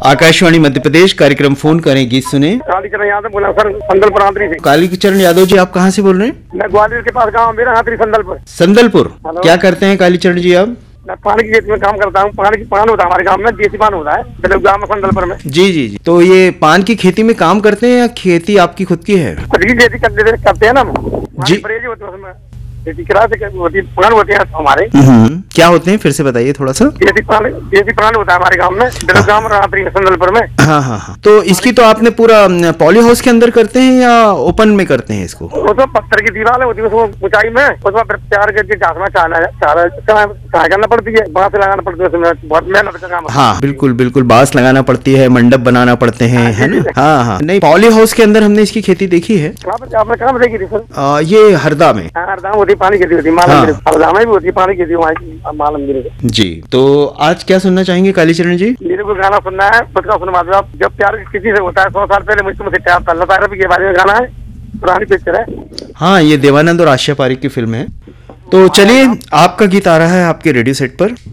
आकाशवाणी मध्य प्रदेश, कार्यक्रम फोन करें गीत सुने। कालीचरण यादव बोला सर, संदलपुर आंतरी से। कालीचरण यादव जी, आप कहाँ से बोल रहे हैं? मैं ग्वालियर के पास गाँव मेरा आंतरी संदलपुर। संदलपुर। हेलो। क्या करते हैं कालीचरण जी आप? मैं पानी की खेती में काम करता हूँ। पान होता है हमारे गाँव में, देसी पान होता है मतलब गाँव में संदलपुर में। जी जी जी। तो ये पान की खेती में काम करते हैं या खेती आपकी खुद की है? खुद की खेती करते हैं ना जी। परहेज होते हैं उसमें, खेती किराए से होती है, पान होते हैं हमारे। क्या होते हैं, फिर से बताइए थोड़ा सा। देसी पान होता है हमारे गाँव में, गाँव में आंतरी संदलपुर में। हाँ हाँ हाँ। तो इसकी तो आपने पूरा पॉली हाउस के अंदर करते हैं या ओपन में करते हैं इसको? उसमें पत्थर की दीवार होती है, उसमें ऊंचाई में, उसमें तैयार करके घास में चारा करना पड़ती है, बांस लगाना पड़ती है, उसमें बहुत मेहनत का काम है। हाँ बिल्कुल बिल्कुल, बांस लगाना पड़ती है, मंडप बनाना पड़ते हैं, है ना? हाँ हाँ। नहीं, पॉली हाउस के अंदर हमने इसकी खेती देखी है। आपने कहाँ देखी थी सर? ये हरदा में। हरदा होती पानी खेती होती है, मालमगिरी हरदा में भी होती है पानी खेती वहाँ मालमगिरी। जी, तो आज क्या सुनना चाहेंगे कालीचरण जी? मेरे को गाना सुनना है, खुद का सुनवा दो आप। जब प्यार किसी से होता है 100 साल पहले मुझसे प्यार था, लता रफी के बारे में गाना है, पुरानी पिक्चर है। हाँ, ये देवानंद और आशा पारेख की फिल्म है। तो चलिए, आपका गीत आ रहा है आपके रेडियो सेट पर।